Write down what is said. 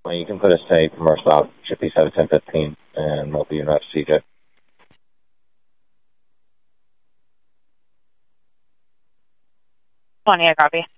Well, you can put a stay from our stop, Chippy 1015, and we'll be enough CJ. 20, I copy.